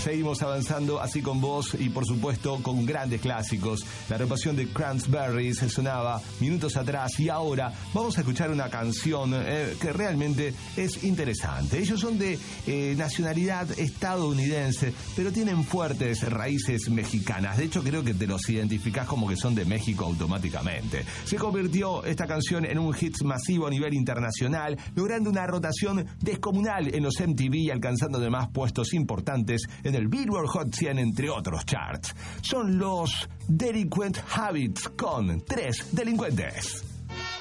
Seguimos avanzando así con vos y por supuesto con grandes clásicos. La agrupación de Cranberries sonaba minutos atrás y ahora vamos a escuchar una canción que realmente es interesante. Ellos son de nacionalidad estadounidense, pero tienen fuertes raíces mexicanas. De hecho, creo que te los identificás como que son de México automáticamente. Se convirtió esta canción en un hit masivo a nivel internacional, logrando una rotación descomunal en los MTV y alcanzando además puestos importantes en el Billboard Hot 100, entre otros charts. Son los Delinquent Habits con Tres Delincuentes.